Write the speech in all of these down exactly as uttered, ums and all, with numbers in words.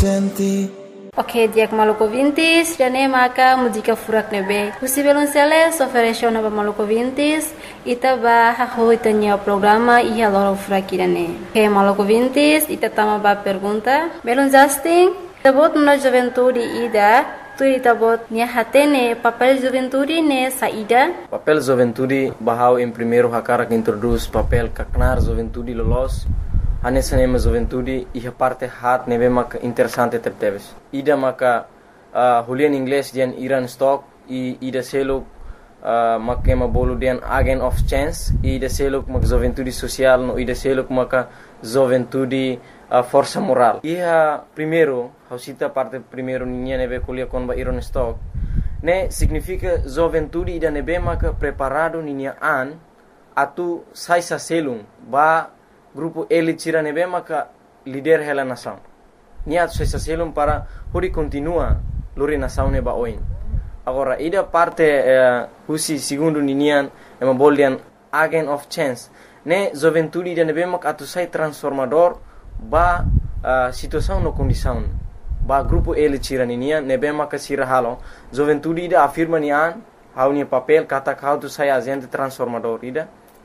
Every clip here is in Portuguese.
Ok, dia que maluco vintis, já nem maca música furak nebe. Husi belum sele, soferesho na maluco vintis, ita ba haho itanya programa ia loro furak irane. Ok, maluco vintis, ita tama ba pergunta. Belum justing, tabot na juventude ida, tu ita bot nia hatene papel juventude ne saída. Papel juventude bahau em primeiro hakara que introduz papel kaknar juventude lolos. Anessa nema juventude e a parte hat neve maka interessante tepteves. Ida maka uh, hulian inglês dian Iran stock e ida selo uh, maka ema bolu dian agent of chance e ida selo maka juventude social no ida selo maka juventude uh, força moral. E a primeiro, hausita parte primeiro ninha neve kulia kon ba Iran stock. Ne significa juventude ida neve maka preparado ninha an atu sai sa selum ba grupo elite tira nebe maka líder hela nação. Nia tu se selum para hori continua lori nação neba oin. Agora ida parte uh, husi segundo ninian ema boldian agent of chance. Ne juventude ida nebe maka atu sai transformador ba uh, situação no condição. Ba grupo elite tira ninian nebe maka sira halo. Juventude ida afirma nian hau nia papel kata kau tu sai agente transformador ida.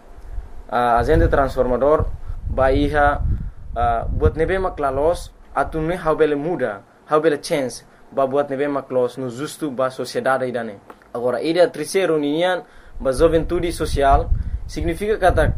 Uh, agente transformador ba iha uh, buat nebe maklalos atu ne how bele muda how bele chance ba buat nebe maklos no justo ba sociedade idane. Agora ida terceiro ninian ba juventude social significa kata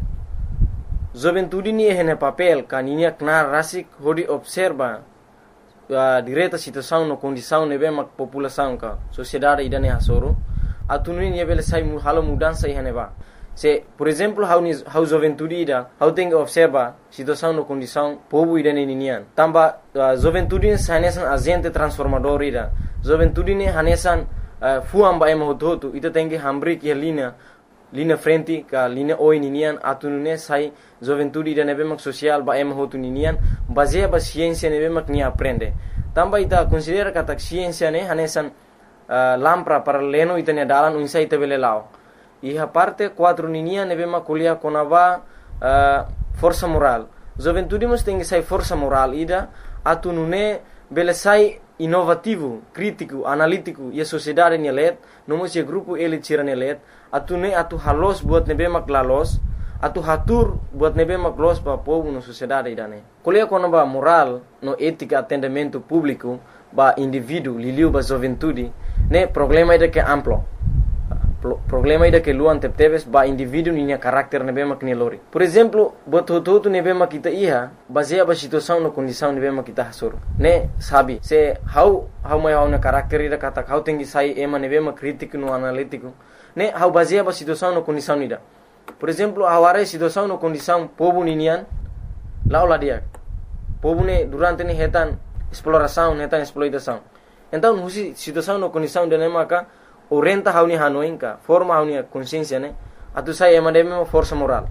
juventude ni hene papel kaninia knar rasik hodi observa uh, direta situação no condição nebe mak população ka sociedade idane hasoro atu ni bele sai mu halo mudança ihane ba. Se, por exemplo, how ni how juventude ida, how tem observa situação no condição povo ida ne ninian. Tamba uh, juventude hanesan agente transformador ida. Juventude ne hanesan uh, fuam ba ema hototo ita tem que hambri que linha linha frente ka linha oi ninian atunune sai juventude ida nebe mak social ba ema hotu ninian baseia ba ciência nebe mak ni aprende. Tamba ita considera kata ciência ne hanesan uh, lampra para leno ita ne dalan unsa ita bele lao. E a parte quatro ninia neve maculia conava uh, força moral. Juventude mas tem que sai força moral ida atu nune bele sai inovativo, crítico, analítico e a sociedade nelet, não se grupo ele tira nelet, atu ne atu halos buat nebe maklalos, atu hatur buat nebe maklos pa povo no sociedade ida ne. Colia conava moral no ética atendimento público ba indivíduo liliu ba juventude ne problema ida que amplo. Problema ida que luan tepteves ba indivíduo ninya karakter nebe mak nelori. Por exemplo, bototo nebe mak kita iha baseia ba situação no condição nebe mak kita hasur. Ne sabi se how how mai how na karakter ida kata how tengi sai ema nebe mak crítico no analítico. Ne how baseia ba situação no condição ida. Por exemplo, aware situação no condição povo ninian laula dia. Povo ne durante ne hetan exploração, hetan exploitação. Então, husi situação no condição de ne maka orienta hauni hanoinka forma hauni consciência ne atu sai emademe força moral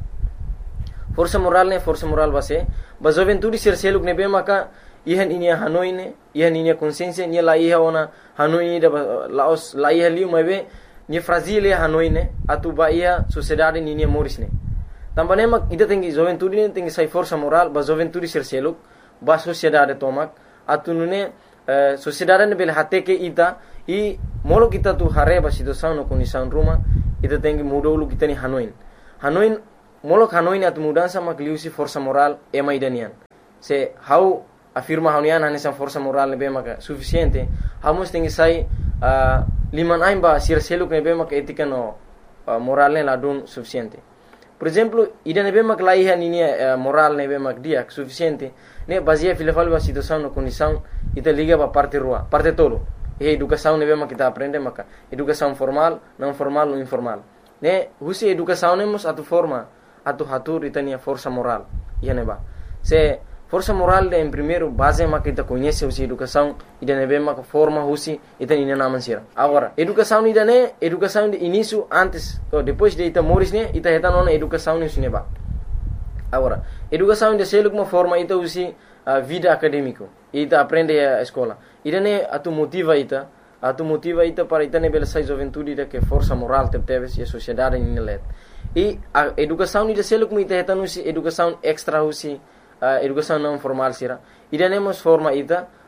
força moral ne força moral base ba juventude ser seluk ne be maka ihan inia hanoine ihan inia consciência ni la iha ona hanoi da laos la iha liu mabe ni fragile hanoine atu ba ia sociedade ni ni moris ne tambane mak ida tengi juventude ne tengi sai força moral ba juventude ser seluk ba sociedade tomak atu ne uh, sociedade ne bel hateke ita e molo kita tu hareba situação no condição ruma ita tem que mudar o kita ni hanoin hanoin molo hanoin at mudança makliusi força moral é maidanian se how afirma hanian hanesa força moral nebe maka suficiente hamos tem que sai uh, liman aimba sir seluk nebe maka etika no uh, moral ne ladun suficiente. Por exemplo, ida nebe mak laiha ni uh, moral nebe mak dia suficiente ne baseia filafal ba situação no condição ita liga ba parte rua parte tolo. E educação nebe mak kita aprende maka educação formal, não formal ou informal. Ne husi educação nemos atu forma atu hatur itania força moral. Ia neba. Se força moral de em primeiro base mak kita conhece husi educação ida nebe mak forma husi itani ina naman sira. Agora, educação ida ne educação de início antes ou depois de ita moris ne ita heta nona educação ne suneba. Agora, educação de seluk uma forma ita husi a vida acadêmico ita aprende a escola ida ne atu motiva ita atu motiva ita para ita ne bela sai juventude ida que força moral teves e a sociedade ni let e a educação ida seluk ita heta nusi educação extra husi uh, educação não formal sira ida nemos forma ita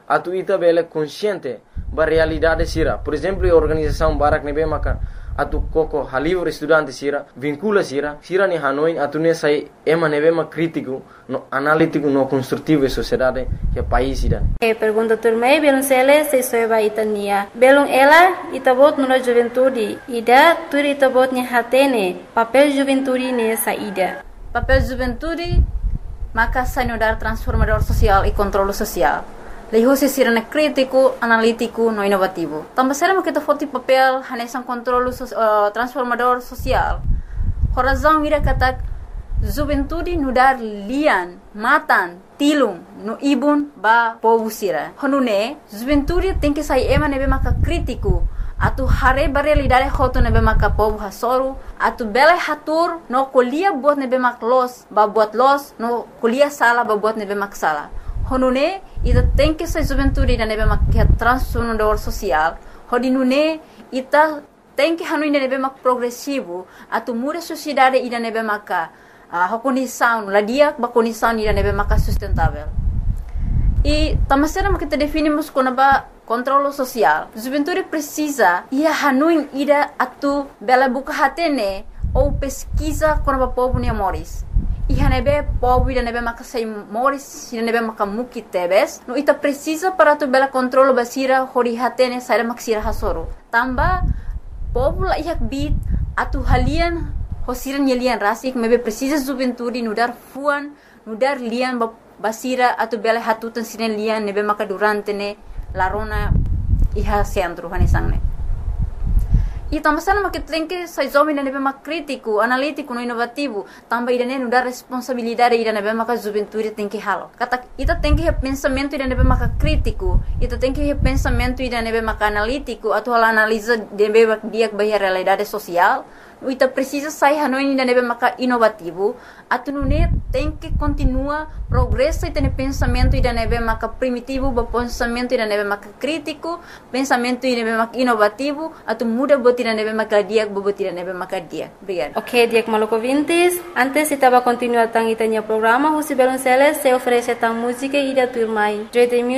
atu ita bele consciente ba realidade sira. Por exemplo, a organização Barak nebe maka atu koko halivre estudante sira vincula sira sira ni Hanoi atu ne sai ema nebe ma crítico no analítico no construtivo e sociedade que país ida. E pergunta turmei belum sele se soeba itania belum ela itabot no juventude ida tur itabot ni hatene papel juventude ne saída. Papel juventude maka sanudar transformador social e controle social. Leho se sirana crítico, analítico, no inovativo. Também será que kita forte papel hanesan controle so, uh, transformador social. Horazão ira kata juventude nudar lian, matan, tilung, no ibun ba povo sira. Honune juventude tem que sair ema nebe maka crítico. Atu hare barelidade hoto nebe maka povo hasoru. Atu bela hatur no kolia buat nebe mak los, ba buat los, no kolia sala ba buat nebe mak sala. Honune ita tem que ser juventude da nebe mak transformador social. Hodinune ita tem que hanu nebe mak progressivo. Atu muda sociedade ida nebe maka uh, condição, la dia ba condição ida nebe maka sustentável. E tamasera kita definimos como ba controle social. Juventude precisa ia hanu ida atu bela buka hatene ou pesquisa como ba povo ne amores. Iha nebe povo ida nebe maka sai moris ida nebe maka muki tebes no ita precisa para tu bela controle basira hori hatene sai maksira hasoro tamba povo la ihak bit atu halian hosiran yelian rasik mebe precisa juventude nudar fuan nudar lian basira atu bela hatutan sinen lian nebe maka durante ne larona iha centro hanesangne. E também sama que tem que sai jovem nebe mak crítico, analítico, no inovativo, também ida não dá responsabilidade ida nebe mak juventude tem que halo. Kata ita tem que pensamento ida nebe mak crítico, ita tem que pensamento ida nebe mak analítico, atau analisa nebe mak dia bahia realidade social. Ita precisa sair hanoi ida nebe mak inovativo, atu nune tem que continua progresso ita ne pensamento ida nebe mak primitivo, ba pensamento ida nebe mak crítico, pensamento ida nebe mak inovativo, atu muda bot ida nebe mak dia, bobot ida nebe mak dia. Obrigada. Ok, Diak Maluco Vintes. Antes estava continuando tang itanya programa, Husi Belonceles se oferece tang música ida turmai. Joy